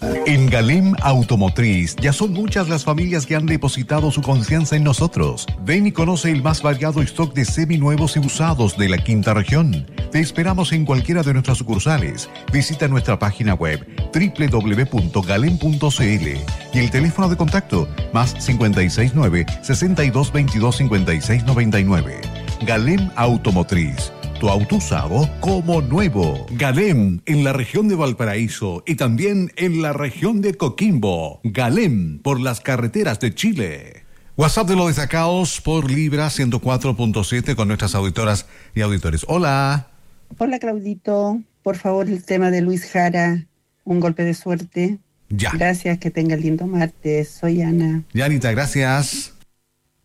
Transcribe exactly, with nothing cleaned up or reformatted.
En Galem Automotriz ya son muchas las familias que han depositado su confianza en nosotros. Ven y conoce el más variado stock de seminuevos y usados de la quinta región. Te esperamos en cualquiera de nuestras sucursales. Visita nuestra página web doble u doble u doble u punto galem punto c l y el teléfono de contacto más cinco seis nueve, sesenta y dos, veintidós, cincuenta y seis, noventa y nueve. Galem Automotriz. Tu auto usado como nuevo. Galem en la región de Valparaíso y también en la región de Coquimbo. Galem por las carreteras de Chile. WhatsApp de los destacados por Libra ciento cuatro punto siete con nuestras auditoras y auditores. Hola. Hola, Claudito. Por favor, el tema de Luis Jara. Un golpe de suerte. Ya. Gracias, que tenga lindo martes. Soy Ana. Ya, Anita, gracias.